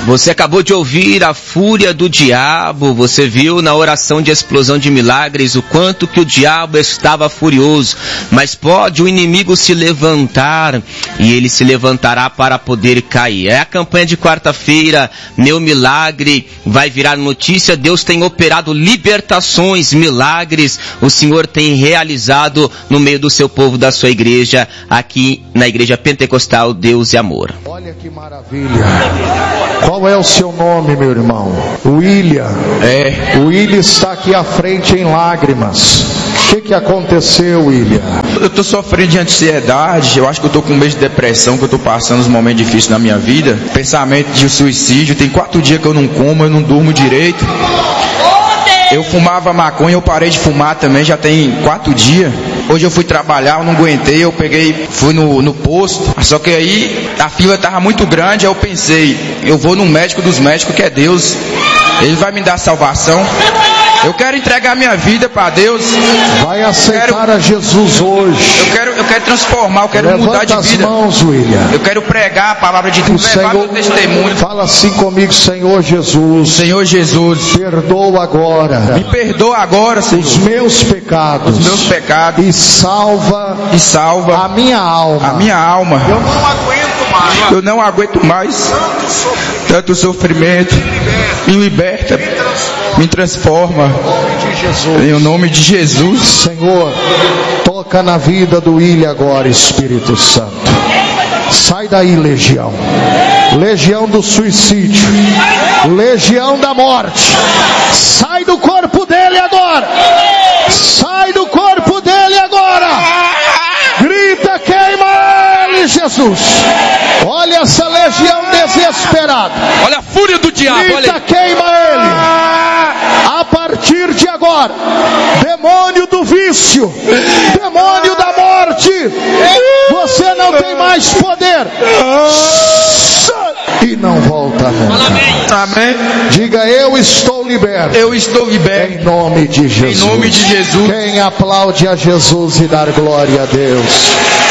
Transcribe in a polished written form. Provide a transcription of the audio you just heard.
Você acabou de ouvir a fúria do diabo. Você viu na oração de explosão de milagres o quanto que o diabo estava furioso. Mas pode o inimigo se levantar e ele se levantará para poder cair. É a campanha de quarta-feira. Meu milagre vai virar notícia. Deus tem operado libertações, milagres. O Senhor tem realizado no meio do seu povo, da sua igreja, aqui na Igreja Pentecostal Deus e Amor. Olha que maravilha. Qual é o seu nome, meu irmão? William. O William está aqui à frente em lágrimas. O que aconteceu, William? Eu estou sofrendo de ansiedade. Eu acho que eu estou com medo de depressão, que eu estou passando uns momentos difíceis na minha vida. Pensamento de suicídio. Tem 4 dias que eu não como, eu não durmo direito. Eu fumava maconha, eu parei de fumar também, já tem 4 dias. Hoje eu fui trabalhar, eu não aguentei, fui no posto. Só que aí a fila estava muito grande, aí eu pensei, eu vou no médico dos médicos, que é Deus. Ele vai me dar salvação. Eu quero entregar minha vida para Deus. Vai aceitar a Jesus hoje. Eu quero transformar, eu quero mudar de vida. Levanta as mãos, William. Eu quero pregar a palavra de Deus, levar meu testemunho. Fala assim comigo, Senhor Jesus. Senhor Jesus, perdoa agora. Me perdoa agora, Senhor, os meus pecados. Os meus pecados. E salva a minha alma. A minha alma. Eu não aguento mais. Tanto sofrimento. Me liberta. Me transforma. Em nome de Jesus. Senhor, toca na vida do William agora, Espírito Santo. Sai daí, legião. Legião do suicídio. Legião da morte. Sai do corpo dele agora. Sai do corpo dele agora. Grita, queima ele, Jesus. Olha essa legião desesperada. Olha a fúria do diabo. Grita, queima ele. A partir de agora, demônio do vício, demônio da morte, você não tem mais poder. E não volta nunca. Amém. Diga, eu estou liberto. Eu estou liberto. Em nome de Jesus. Em nome de Jesus. Quem aplaude a Jesus e dar glória a Deus?